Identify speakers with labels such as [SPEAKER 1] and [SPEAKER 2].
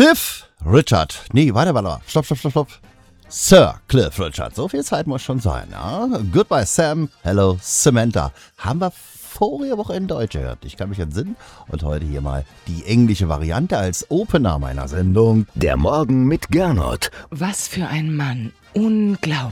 [SPEAKER 1] Cliff Richard. Nee, warte. Stopp. Sir Cliff Richard. So viel Zeit muss schon sein, ja? Goodbye Sam. Hello Samantha. Haben wir vorige Woche in Deutsch gehört. Ich kann mich entsinnen. Und heute hier mal die englische Variante als Opener meiner Sendung.
[SPEAKER 2] Der Morgen mit Gernot.
[SPEAKER 3] Was für ein Mann. Unglaublich.